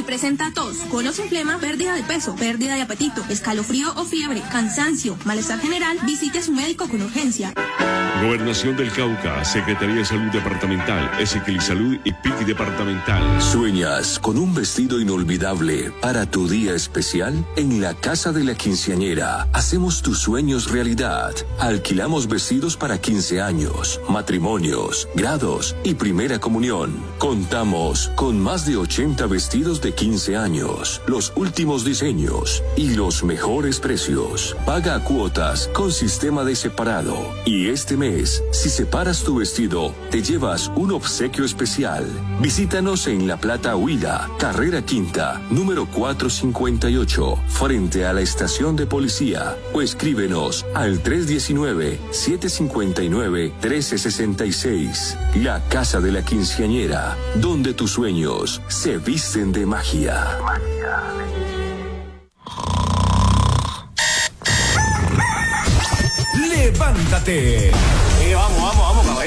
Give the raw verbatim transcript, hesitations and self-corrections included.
presenta tos, colon sin flema, pérdida de peso, pérdida de apetito, escalofrío o fiebre, cansancio, malestar general, visite a su médico con urgencia. Gobernación del Cauca, Secretaría de Salud Departamental, Ezequiel y P I C Departamental. ¿Sueñas con un vestido inolvidable para tu día especial? En la Casa de la Quinceañera hacemos tus sueños realidad. Alquilamos vestidos para quince años, matrimonios, grados y primera comunión. Contamos con más de ochenta vestidos de quince años, los últimos diseños y los mejores precios. Paga a cuotas con sistema de separado. Y este mes, si separas tu vestido, te llevas un obsequio especial. Visítanos en La Plata Huila, carrera quinta, número cuatrocientos cincuenta y ocho, frente a la estación de policía, o escríbenos al tres uno nueve, siete cinco nueve, uno tres seis seis. La Casa de la Quinceañera, donde tus sueños se visten de magia. ¡Levántate! Eh, vamos, vamos, vamos, caballero.